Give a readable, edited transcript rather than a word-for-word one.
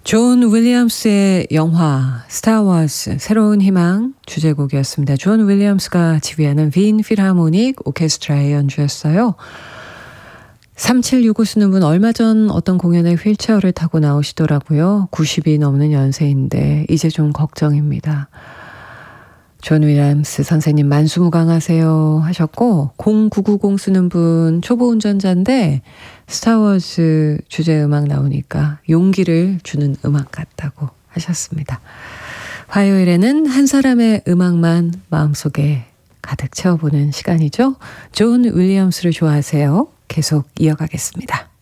존 윌리엄스의 영화 스타워즈 새로운 희망 주제곡이었습니다. 존 윌리엄스가 지휘하는 빈 필하모닉 오케스트라의 연주였어요. 3765 쓰는 분 얼마 전 어떤 공연에 휠체어를 타고 나오시더라고요. 90이 넘는 연세인데 이제 좀 걱정입니다. 존 윌리엄스 선생님 만수무강하세요 하셨고 0990 쓰는 분 초보 운전자인데 스타워즈 주제 음악 나오니까 용기를 주는 음악 같다고 하셨습니다. 화요일에는 한 사람의 음악만 마음속에 가득 채워보는 시간이죠. 존 윌리엄스를 좋아하세요. 계속 이어가겠습니다.